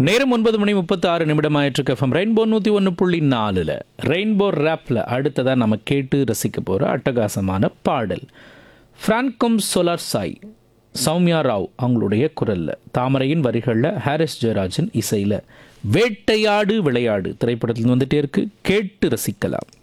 நேரம் 9:36 ஆயிற்றுக்கு. FM rainbow 101.4 rainbow ரேப்பில் அடுத்ததாக நம்ம கேட்டு ரசிக்க போகிற அட்டகாசமான பாடல் ஃப்ரான்கம் சோலார் சாய் சௌமியா ராவ் அவங்களுடைய குரலில், தாமரையின் வரிகளில், ஹாரிஸ் ஜெயராஜன் இசையில் வேட்டையாடு விளையாடு திரைப்படத்தில் வந்துட்டே இருக்கு. கேட்டு ரசிக்கலாம்.